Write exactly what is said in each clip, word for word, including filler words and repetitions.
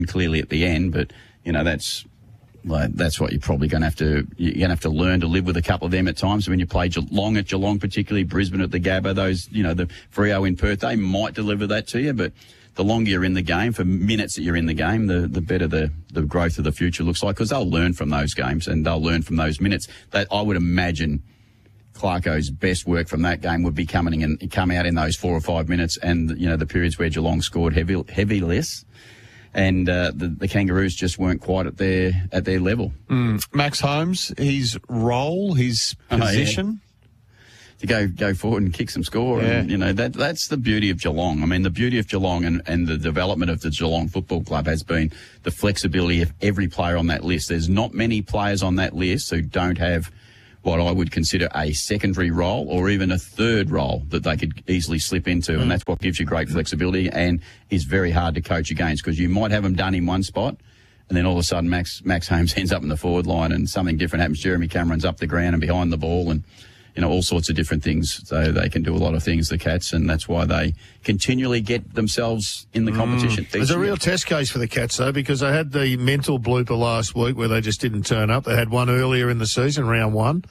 clearly at the end, but, you know, that's like, that's what you're probably going to have to, you're going to have to learn to live with a couple of them at times. When you play Geelong at Geelong, particularly Brisbane at the Gabba, those, you know, the Freo in Perth, they might deliver that to you, but the longer you're in the game, for minutes that you're in the game, the, the better the, the growth of the future looks like, because they'll learn from those games and they'll learn from those minutes. That I would imagine Clarko's best work from that game would be coming in, come out in those four or five minutes, and you know the periods where Geelong scored heavy, heavy less, and uh, the, the Kangaroos just weren't quite at their at their level. Mm. Max Holmes, his role, his position. Oh, yeah. To go go forward and kick some score, yeah. and you know that that's the beauty of Geelong. I mean, the beauty of Geelong and, and the development of the Geelong Football Club has been the flexibility of every player on that list. There's not many players on that list who don't have what I would consider a secondary role or even a third role that they could easily slip into, mm. and that's what gives you great flexibility and is very hard to coach against, because you might have them done in one spot, and then all of a sudden Max Max Holmes ends up in the forward line and something different happens. Jeremy Cameron's up the ground and behind the ball, and you know, all sorts of different things. So they can do a lot of things, the Cats, and that's why they continually get themselves in the competition. Mm. It's a real test case for the Cats, though, because they had the mental blooper last week where they just didn't turn up. They had one earlier in the season, round one.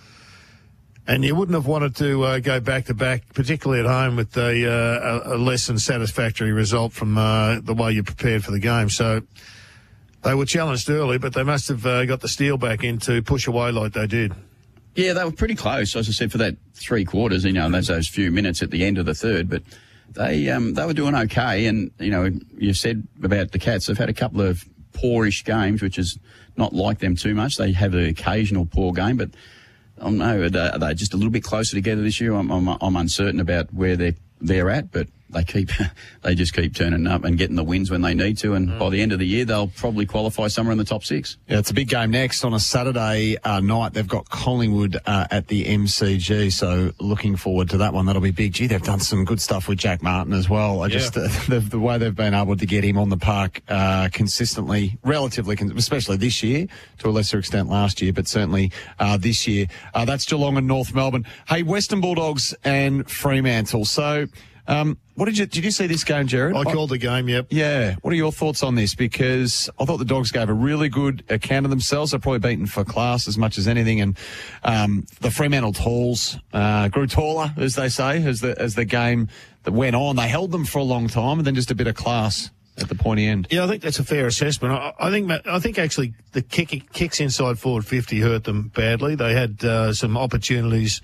And you wouldn't have wanted to uh, go back-to-back, particularly at home, with a, uh, a less than satisfactory result from uh, the way you prepared for the game. So they were challenged early, but they must have uh, got the steel back in to push away like they did. Yeah, they were pretty close, as I said, for that three quarters, you know, and that's those few minutes at the end of the third. But they um, they were doing okay. And, you know, you said about the Cats, they've had a couple of poorish games, which is not like them too much. They have an occasional poor game, but I don't know, are they just a little bit closer together this year? I'm, I'm, I'm uncertain about where they're, they're at, but they keep, they just keep turning up and getting the wins when they need to, and mm. by the end of the year, they'll probably qualify somewhere in the top six. Yeah, it's a big game next on a Saturday uh, night. They've got Collingwood uh, at the M C G, so looking forward to that one. That'll be big. Gee, they've done some good stuff with Jack Martin as well. I yeah. just uh, the, the way they've been able to get him on the park uh, consistently, relatively, especially this year, to a lesser extent last year, but certainly uh, this year. Uh, that's Geelong and North Melbourne. Hey, Western Bulldogs and Fremantle. So. Um, what did you did you see this game, Jared? I called the game, yep. Yeah. What are your thoughts on this? Because I thought the Dogs gave a really good account of themselves. They're probably beaten for class as much as anything, and um, the Fremantle Talls uh, grew taller, as they say, as the as the game that went on. They held them for a long time, and then just a bit of class at the pointy end. Yeah, I think that's a fair assessment. I, I think I think actually the kick, kicks inside forward fifty hurt them badly. They had uh, some opportunities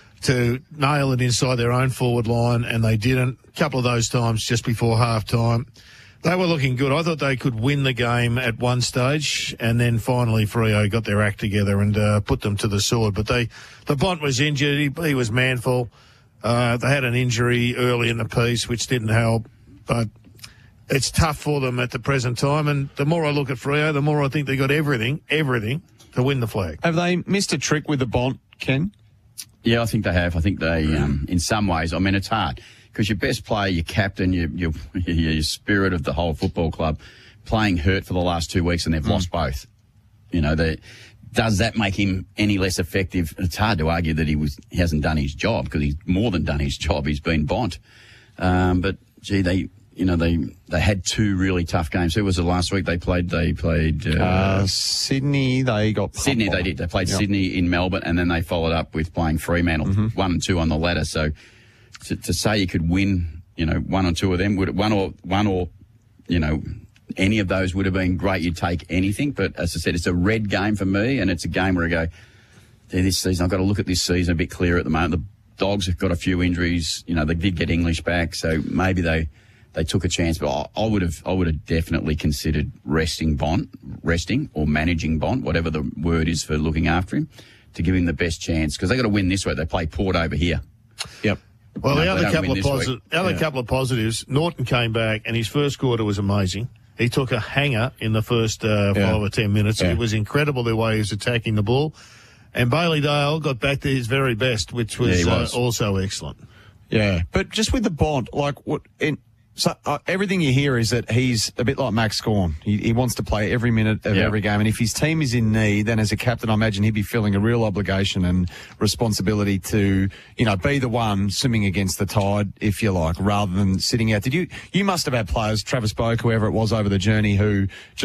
to nail it inside their own forward line, and they didn't. A couple of those times just before half-time. They were looking good. I thought they could win the game at one stage, and then finally Freo got their act together and uh, put them to the sword. But they, the Bont was injured. He, he was manful. Uh, they had an injury early in the piece, which didn't help. But it's tough for them at the present time. And the more I look at Freo, the more I think they got everything, everything to win the flag. Have they missed a trick with the Bont, Ken? Yeah, I think they have. I think they, um, in some ways, I mean, it's hard because your best player, your captain, your, your, your spirit of the whole football club, playing hurt for the last two weeks and they've mm. lost both. You know, they, does that make him any less effective? It's hard to argue that he was he hasn't done his job, because he's more than done his job. He's been Bont. Um, but, gee, they... You know, they they had two really tough games. Who was it last week? They played, they played... Uh, uh, Sydney, they got... Sydney, they did. They played yep. Sydney in Melbourne, and then they followed up with playing Fremantle, mm-hmm. one and two on the ladder. So to, to say you could win, you know, one or two of them, would one or, one or, you know, any of those would have been great. You'd take anything. But as I said, it's a red game for me, and it's a game where I go, this season, I've got to look at this season a bit clearer at the moment. The Dogs have got a few injuries. You know, they did get English back, so maybe they... They took a chance, but I, I would have, I would have definitely considered resting Bont, resting or managing Bont, whatever the word is for looking after him, to give him the best chance, because they got to win this week. They play Port over here. Yep. Well, no, the other couple of posi- other yeah. couple of positives. Norton came back, and his first quarter was amazing. He took a hanger in the first uh, yeah. five or ten minutes. Yeah. It was incredible the way he was attacking the ball, and Bailey Dale got back to his very best, which was, yeah, was. Uh, also excellent. Yeah, but just with the Bont, like what in. So uh, everything you hear is that he's a bit like Max Gawn. He, he wants to play every minute of Yeah. every game. And if his team is in need, then as a captain, I imagine he'd be feeling a real obligation and responsibility to, you know, be the one swimming against the tide, if you like, rather than sitting out. Did you, you must have had players, Travis Boak, whoever it was over the journey, who just